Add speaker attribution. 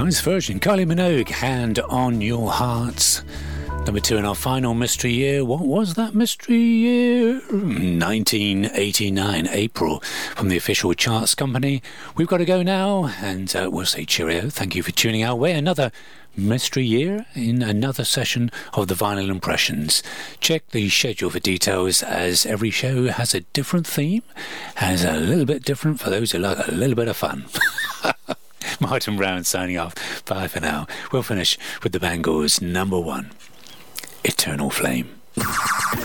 Speaker 1: Nice version. Kylie Minogue, Hand on Your Heart. Number 2 in our final mystery year. What was that mystery year? 1989, April, from the official charts company. We've got to go now, and we'll say cheerio. Thank you for tuning our way. Another mystery year in another session of the Vinyl Impressions. Check the schedule for details, as every show has a different theme, has a little bit different for those who like a little bit of fun. Martin Brown signing off. Bye for now. We'll finish with the Bangles' number 1, Eternal Flame.